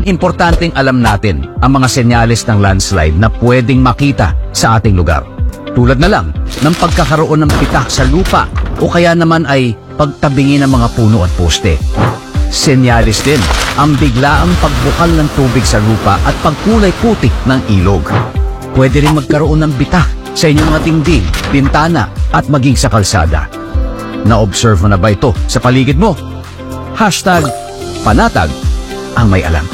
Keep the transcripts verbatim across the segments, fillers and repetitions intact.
Importanteng alam natin ang mga senyales ng landslide na pwedeng makita sa ating lugar. Tulad na lang ng pagkakaroon ng pitak sa lupa o kaya naman ay pagtabingi ng mga puno at poste. Senyales din ang biglaang pagbukal ng tubig sa lupa at pagkulay putik ng ilog. Pwede rin magkaroon ng bitak sa inyong mga dingding, bintana at maging sa kalsada. Na-observe mo na ba ito sa paligid mo? Hashtag panatag ang may alam.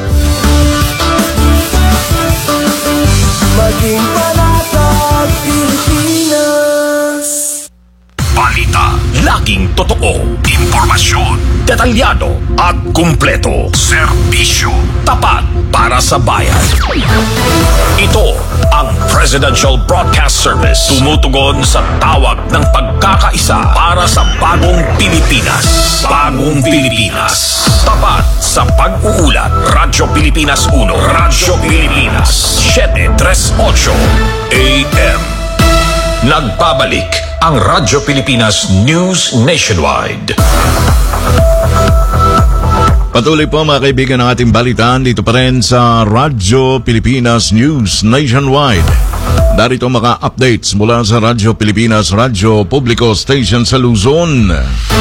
Maging panatag Pilipinas. Balita, laging totoo, impormasyon, detalyado at kumpleto. Serbisyo, tapat para sa bayan. Ito ang Presidential Broadcast Service. Tumutugon sa tawag ng pagkakaisa para sa bagong Pilipinas. Bagong Pilipinas. Tapat sa pag-uulat. Radyo Pilipinas uno. Radyo Pilipinas seven thirty-eight A M. Nagbabalik ang Radyo Pilipinas News Nationwide. Patuloy po mga kaibigan ng ating balitaan dito pa rin sa Radyo Pilipinas News Nationwide. Darito mga updates mula sa Radyo Pilipinas Radyo Publiko Station sa Luzon.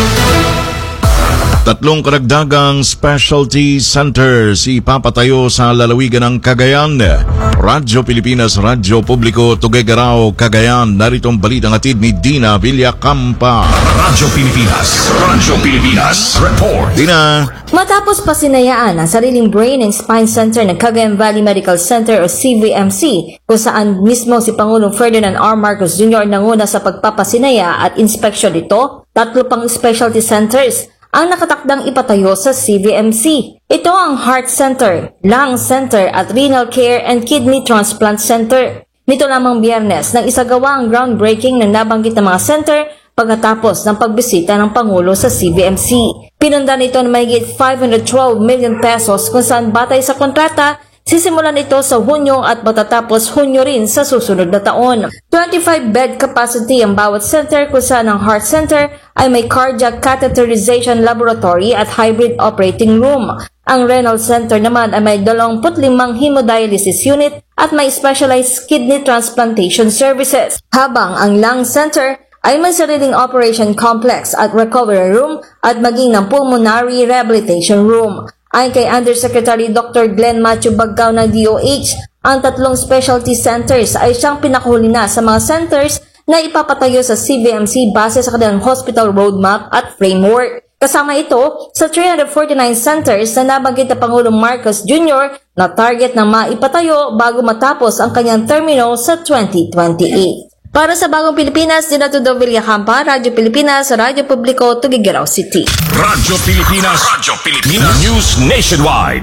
Tatlong karagdagang specialty centers ipapatayo sa lalawigan ng Cagayan. Radyo Pilipinas Radyo Publiko Tuguegarao, Cagayan. Narito ang balitang hatid ni Dina Villacampa. Radyo Pilipinas Radyo Pilipinas Report. Dina. Matapos pasinayaan ang sariling Brain and Spine Center ng Cagayan Valley Medical Center o C V M C, kung saan mismo si Pangulong Ferdinand R. Marcos Junior nanguna sa pagpapasinaya at inspeksyon nito, tatlo pang specialty centers ang nakatakdang ipatayo sa C V M C. Ito ang Heart Center, Lung Center at Renal Care and Kidney Transplant Center. Nito lamang Biyernes nang isagawa ang groundbreaking ng nabanggit na mga center pagkatapos ng pagbisita ng Pangulo sa C V M C. Pinunda nito ng mahigit five hundred twelve million pesos kung saan batay sa kontrata, sisimulan ito sa Hunyo at matatapos Hunyo rin sa susunod na taon. twenty-five bed capacity ang bawat center kung saan ang Heart Center ay may cardiac catheterization laboratory at hybrid operating room. Ang Renal Center naman ay may twenty-five hemodialysis unit at may specialized kidney transplantation services. Habang ang Lung Center ay may sariling operation complex at recovery room at maging ng pulmonary rehabilitation room. Ayon kay Undersecretary Doctor Glenn Matthew Baggao ng D O H, ang tatlong specialty centers ay siyang pinakahuli na sa mga centers na ipapatayo sa C V M C base sa kanilang hospital roadmap at framework. Kasama ito sa three hundred forty-nine centers na nabanggit na Pangulong Marcos Junior na target na maipatayo bago matapos ang kanyang termino sa twenty twenty-eight. Para sa Bagong Pilipinas, Dinatudo Villacampa, Radyo Pilipinas, Radyo Publiko, Tuguegarao City. Radyo Pilipinas, Radyo Pilipinas News Nationwide.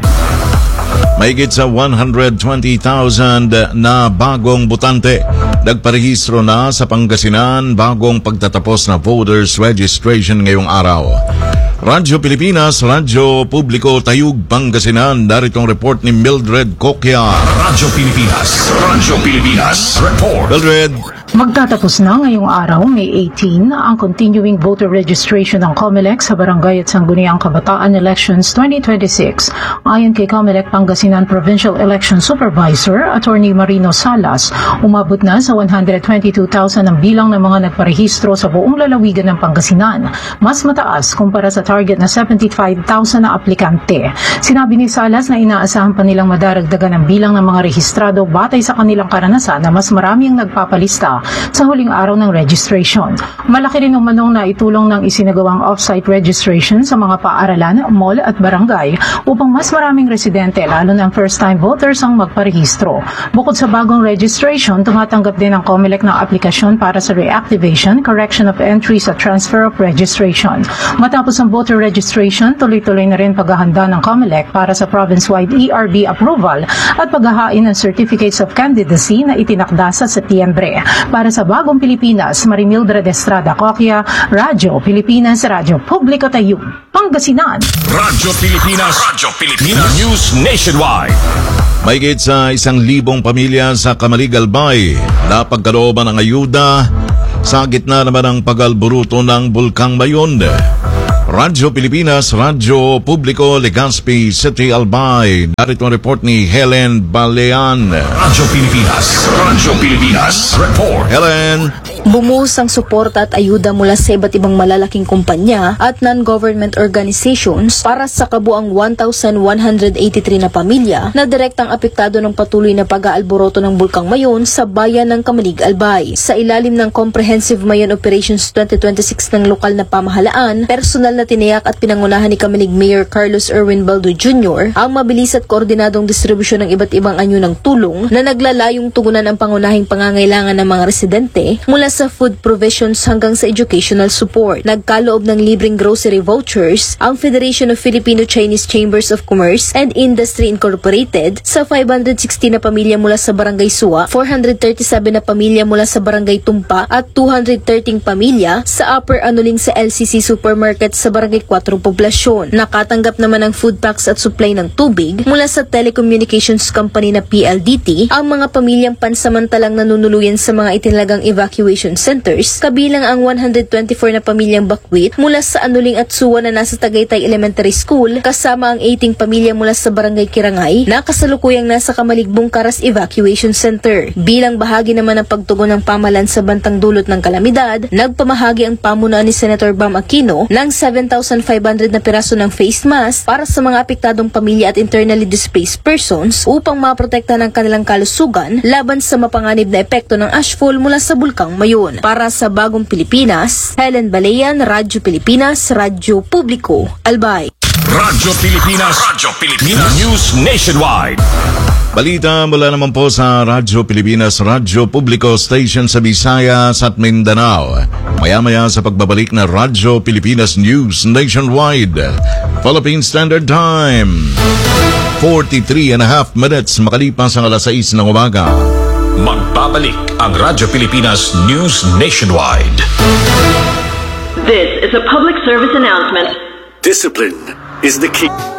Mahigit sa one hundred twenty thousand na bagong botante nagparehistro na sa Pangasinan bagong pagtatapos na voters registration ngayong araw. Radyo Pilipinas, Radyo Publiko, Tayug, Pangasinan. Daritong report ni Mildred Coquia. Radyo Pilipinas, Radyo Pilipinas Report. Mildred. Magtatapos na ngayong araw, May eighteen, ang continuing voter registration ng COMELEC sa Barangay at Sangguniang Kabataan Elections twenty twenty-six. Ayon kay COMELEC Pangasinan Provincial Election Supervisor, Attorney Marino Salas, umabot na sa one hundred twenty-two thousand ang bilang ng mga nagparehistro sa buong lalawigan ng Pangasinan. Mas mataas kumpara sa target na seventy-five thousand na aplikante. Sinabi ni Salas na inaasahan pa nilang madaragdagan ang bilang ng mga rehistrado batay sa kanilang karanasan na mas marami ang nagpapalista sa huling araw ng registration. Malaki rin umanong na itulong ng isinagawang off-site registration sa mga paaralan, mall at barangay upang mas maraming residente lalo ng first-time voters ang magparehistro. Bukod sa bagong registration, tumatanggap din ang COMELEC ng aplikasyon para sa reactivation, correction of entries at transfer of registration. Matapos ang voter registration, tuloy-tuloy na rin paghahanda ng COMELEC para sa province-wide E R B approval at paghahain ng certificates of candidacy na itinakda sa Setyembre. Para sa Bagong Pilipinas, Marimildred Estrada Coquia, Radyo Pilipinas, Radyo Publiko Tayug, Pangasinan. Radyo Pilipinas, Radyo Pilipinas News Nationwide. Mahigit sa isang libong pamilya sa Camaligalbay na pagkalooban ng ayuda sa gitna naman ng pag-alburuto ng Bulkang Mayon. Radyo Pilipinas, Radyo Publiko, Legazpi City, Albay. Narito ang report ni Helen Balean. Radyo Pilipinas, Radyo Pilipinas, report. Helen! Bumuhos ang suporta at ayuda mula sa iba't ibang malalaking kumpanya at non-government organizations para sa kabuang one thousand one hundred eighty-three na pamilya na direktang apektado ng patuloy na pag-aalboroto ng Bulkang Mayon sa bayan ng Kamalig, Albay. Sa ilalim ng Comprehensive Mayon Operations twenty twenty-six ng lokal na pamahalaan, personal na tiniyak at pinangunahan ni Kamalig Mayor Carlos Erwin Baldo Junior ang mabilis at koordinadong distribusyon ng iba't ibang anyo ng tulong na naglalayong tugunan ang pangunahing pangangailangan ng mga residente mula sa food provisions hanggang sa educational support. Nagkaloob ng libreng grocery vouchers ang Federation of Filipino-Chinese Chambers of Commerce and Industry Incorporated sa five hundred sixty na pamilya mula sa Barangay Suwa, four hundred thirty-seven na pamilya mula sa Barangay Tumpa at two hundred thirty pamilya sa Upper Anuling sa L C C Supermarket sa Barangay four Poblasyon. Nakatanggap naman ng food packs at supply ng tubig mula sa telecommunications company na P L D T ang mga pamilyang pansamantalang nanunuluyan sa mga itinalagang evacuation centers, kabilang ang one hundred twenty-four na pamilyang bakwit mula sa Anuling at Suwa na nasa Tagaytay Elementary School, kasama ang eighteen pamilya mula sa Barangay Kirangay na kasalukuyang nasa Kamaligbong Karas Evacuation Center. Bilang bahagi naman ng pagtugon ng pamahalaan sa bantang dulot ng kalamidad, nagpamahagi ang pamunuan ni Senator Bam Aquino ng seven thousand five hundred na piraso ng face mask para sa mga apektadong pamilya at internally displaced persons upang maprotektahan ang kanilang kalusugan laban sa mapanganib na epekto ng ashfall mula sa Bulkang Mayon. Para sa Bagong Pilipinas, Helen Balean, Radyo Pilipinas, Radyo Publiko, Albay. Radyo Pilipinas, Radyo Pilipinas, News Nationwide. Balita mula naman po sa Radyo Pilipinas, Radyo Publiko Station sa Visayas at Mindanao. Maya-maya sa pagbabalik na Radyo Pilipinas News Nationwide. Philippine Standard Time. forty-three and a half minutes makalipas ang alas sais ng umaga. Magbabalik ang Radyo Pilipinas News Nationwide. This is a public service announcement. Discipline is the key.